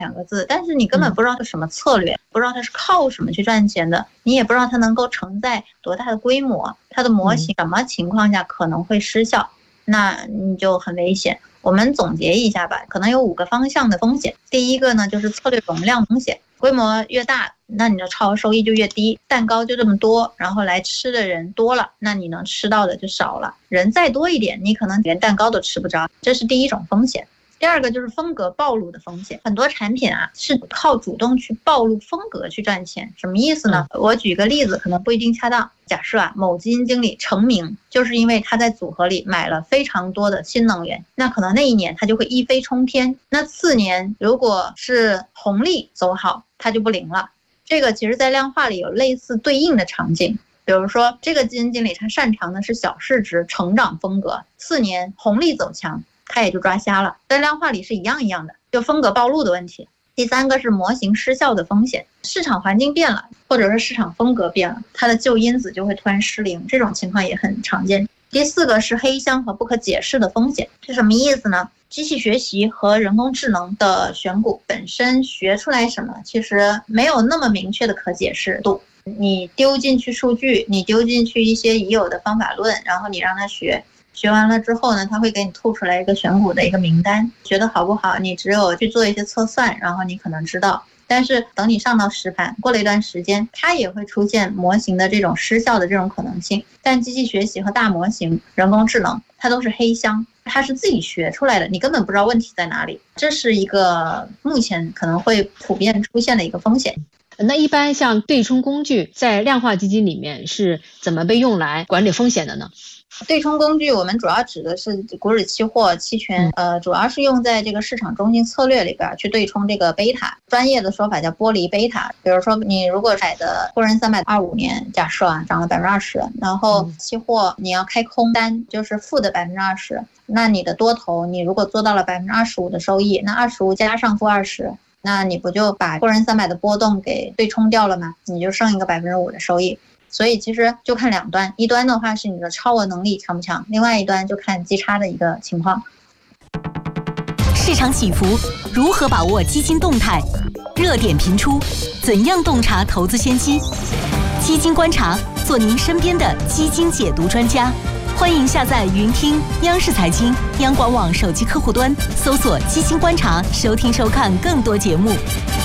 2个字，但是你根本不知道它什么策略，不知道它是靠什么去赚钱的，你也不知道它能够承载多大的规模，它的模型什么情况下可能会失效，那你就很危险。我们总结一下吧，可能有5个方向的风险。第一个呢，就是策略容量风险，规模越大，那你的超额收益就越低，蛋糕就这么多，然后来吃的人多了，那你能吃到的就少了，人再多一点，你可能连蛋糕都吃不着，这是第一种风险。第二个就是风格暴露的风险，很多产品是靠主动去暴露风格去赚钱。什么意思呢？我举个例子，可能不一定恰当。假设某基金经理成名，就是因为他在组合里买了非常多的新能源，那可能那一年他就会一飞冲天，那次年如果是红利走好，他就不灵了。这个其实在量化里有类似对应的场景，比如说这个基金经理他擅长的是小市值成长风格，次年红利走强，他也就抓瞎了，在量化里是一样的，就风格暴露的问题。第三个是模型失效的风险，市场环境变了，或者是市场风格变了，它的旧因子就会突然失灵，这种情况也很常见。第四个是黑箱和不可解释的风险，是什么意思呢？机器学习和人工智能的选股本身学出来什么，其实没有那么明确的可解释度。你丢进去数据，你丢进去一些已有的方法论，然后你让它学完了之后呢，他会给你吐出来一个选股的一个名单，学得好不好你只有去做一些测算，然后你可能知道，但是等你上到实盘，过了一段时间，它也会出现模型的这种失效的这种可能性。但机器学习和大模型、人工智能，它都是黑箱，它是自己学出来的，你根本不知道问题在哪里，这是一个目前可能会普遍出现的一个风险。 那一般像对冲工具在量化基金里面是怎么被用来管理风险的呢？ 对冲工具我们主要指的是股指期货、期权，主要是用在这个市场中性策略里边去对冲这个贝塔，专业的说法叫剥离贝塔。比如说你如果买的沪深325年假设涨了20%，然后期货你要开空单就是负的20%，那你的多头你如果做到了25%的收益，那25加上负20，那你不就把沪深300的波动给对冲掉了吗？你就剩一个5%的收益。所以其实就看两端，一端的话是你的超额能力强不强，另外一端就看基差的一个情况。 市场起伏，如何把握基金动态？热点频出，怎样洞察投资先机？基金观察，做您身边的基金解读专家。欢迎下载云听央视财经、央广网手机客户端，搜索基金观察，收听收看更多节目。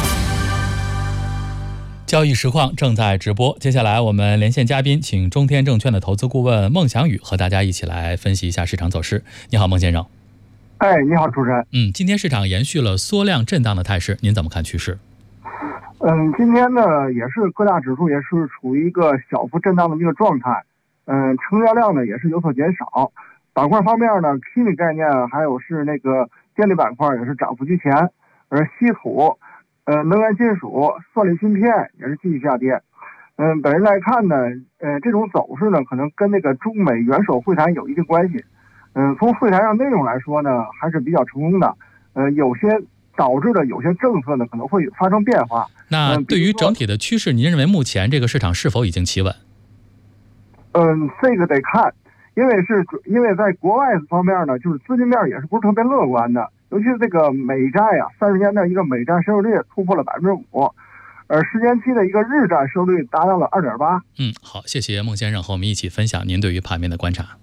交易实况正在直播，接下来我们连线嘉宾，请中天证券的投资顾问孟祥宇和大家一起来分析一下市场走势。你好，孟先生。 你好，主持人。 今天市场延续了缩量震荡的态势，您怎么看趋势？ 今天呢也是各大指数也是处于一个小幅震荡的一个状态，成交量呢也是有所减少。板块方面呢 ，KIMI 概念还有是那个电力板块也是涨幅居前，而稀土、能源金属、算力芯片也是继续下跌。本人来看呢，这种走势呢可能跟那个中美元首会谈有一定关系。从会谈上内容来说呢，还是比较成功的。有些导致的有些政策呢可能会发生变化。 那对于整体的趋势，您认为目前这个市场是否已经企稳？ 这个得看，因为在国外方面呢，就是资金面也是不是特别乐观的，尤其是这个美债30年的一个美债收益率突破了5%，而10年期的一个日债收益率达到了2.8%。 好，谢谢孟先生和我们一起分享您对于盘面的观察。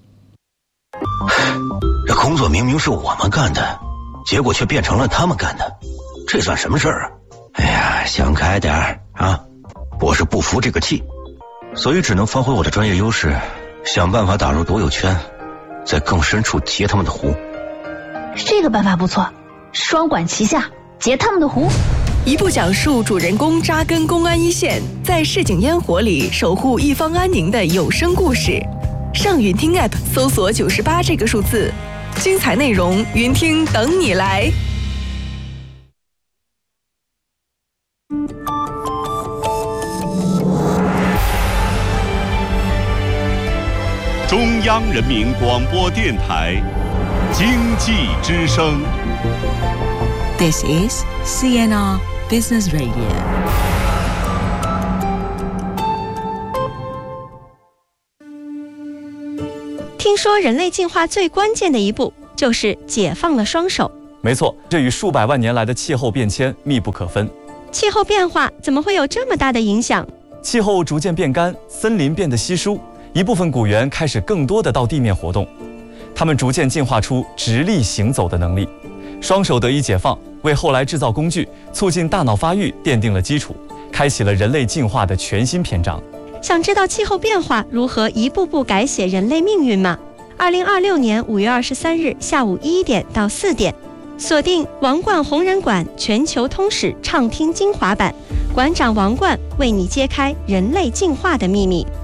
这工作明明是我们干的，结果却变成了他们干的，这算什么事儿啊？哎呀，想开点啊！我是不服这个气，所以只能发挥我的专业优势，想办法打入独有圈，在更深处截他们的湖。 这个办法不错，双管齐下，截他们的湖。 一部讲述主人公扎根公安一线，在市井烟火里守护一方安宁的有声故事。上云听 App 搜索98这个数字，精彩内容云听等你来。 中央人民广播电台经济之声。 This is CNR Business Radio。 听说人类进化最关键的一步就是解放了双手， 没错，这与数百万年来的气候变迁密不可分。 气候变化怎么会有这么大的影响？ 气候逐渐变干，森林变得稀疏，一部分古猿开始更多的到地面活动，它们逐渐进化出直立行走的能力，双手得以解放，为后来制造工具、促进大脑发育奠定了基础，开启了人类进化的全新篇章。 想知道气候变化如何一步步改写人类命运吗？2026年5月23日下午1点到4点，锁定王冠红人馆全球通史畅听精华版，馆长王冠为你揭开人类进化的秘密。